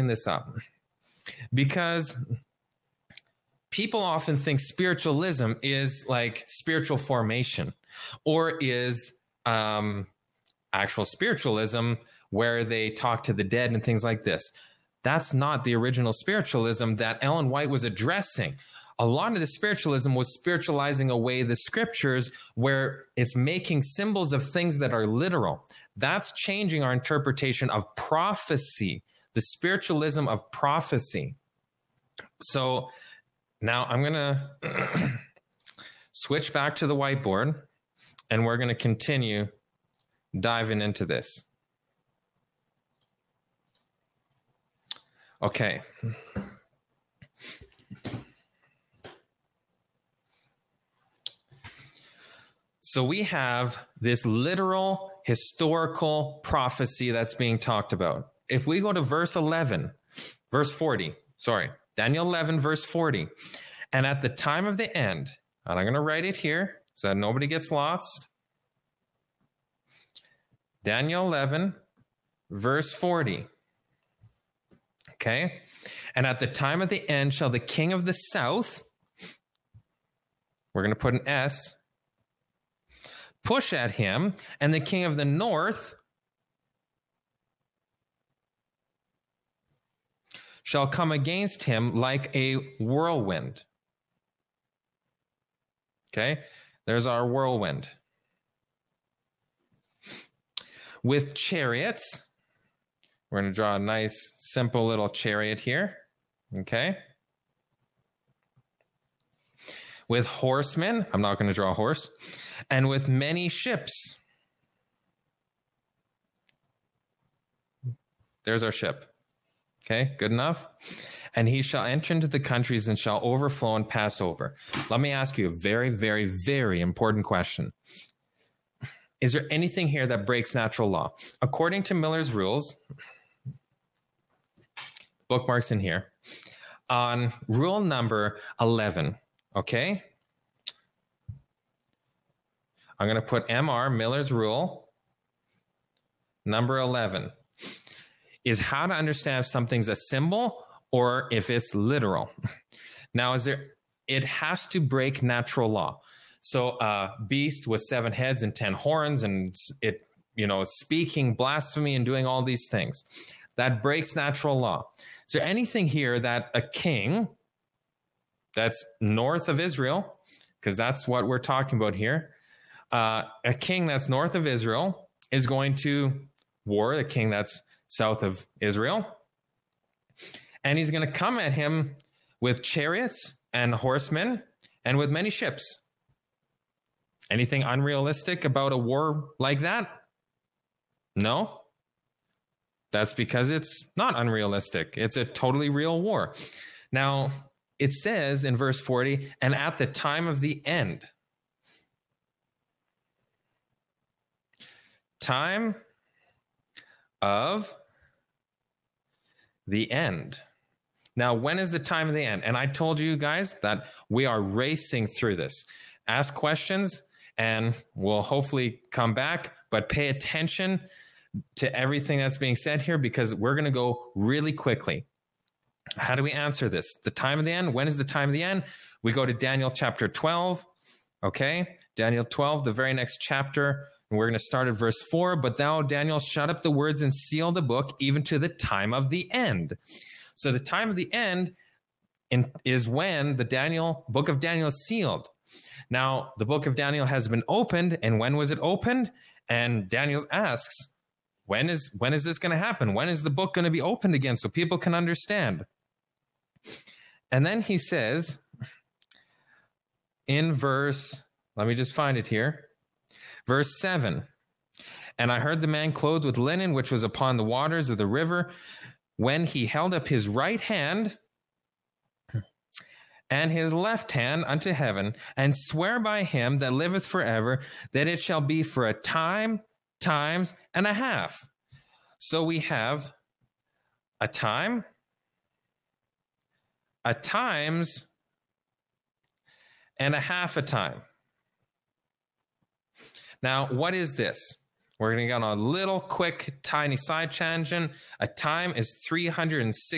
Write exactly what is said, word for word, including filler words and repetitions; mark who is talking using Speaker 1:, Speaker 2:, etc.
Speaker 1: this up? Because people often think spiritualism is like spiritual formation, or is um, actual spiritualism where they talk to the dead and things like this. That's not the original spiritualism that Ellen White was addressing. A lot of the spiritualism was spiritualizing away the scriptures, where it's making symbols of things that are literal. That's changing our interpretation of prophecy, the spiritualism of prophecy. So now I'm going to switch back to the whiteboard, and we're going to continue diving into this. Okay. So we have this literal historical prophecy that's being talked about. If we go to verse eleven, verse forty, sorry, Daniel eleven, verse forty, and at the time of the end, and I'm going to write it here so that nobody gets lost. Daniel eleven, verse forty. Okay. And at the time of the end shall the king of the south, we're going to put an S, push at him, and the king of the north shall come against him like a whirlwind. Okay, there's our whirlwind. With chariots, we're going to draw a nice, simple little chariot here. Okay. With horsemen, I'm not going to draw a horse, and with many ships. There's our ship. Okay, good enough? And he shall enter into the countries and shall overflow and pass over. Let me ask you a very, very, very important question. Is there anything here that breaks natural law? According to Miller's rules, bookmarks in here, on rule number eleven, okay? I'm going to put M R, Miller's rule, number eleven, is how to understand if something's a symbol or if it's literal. Now, is there, it has to break natural law. So uh, beast with seven heads and ten horns, and it, you know, speaking blasphemy and doing all these things. That breaks natural law. Is there anything here that a king that's north of Israel, because that's what we're talking about here, uh, a king that's north of Israel is going to war the king that's south of Israel, and he's going to come at him with chariots and horsemen and with many ships. Anything unrealistic about a war like that? No. That's because it's not unrealistic. It's a totally real war. Now, it says in verse forty, and at the time of the end. Time of the end. Now, when is the time of the end? And I told you guys that we are racing through this. Ask questions and we'll hopefully come back, but pay attention to everything that's being said here, because we're going to go really quickly. How do we answer this? The time of the end. When is the time of the end? We go to Daniel chapter twelve. Okay. Daniel twelve, the very next chapter. And we're going to start at verse four. But thou, Daniel, shut up the words and seal the book even to the time of the end. So the time of the end in, is when the Daniel book of Daniel is sealed. Now, the book of Daniel has been opened. And when was it opened? And Daniel asks, When is when is this going to happen? When is the book going to be opened again so people can understand? And then he says in verse, let me just find it here, verse seven, and I heard the man clothed with linen, which was upon the waters of the river, when he held up his right hand and his left hand unto heaven, and swear by him that liveth forever, that it shall be for a time, times and a half. So we have a time, a times, and a half a time. Now, what is this? We're going to go on a little quick, tiny side tangent. A time is three hundred sixty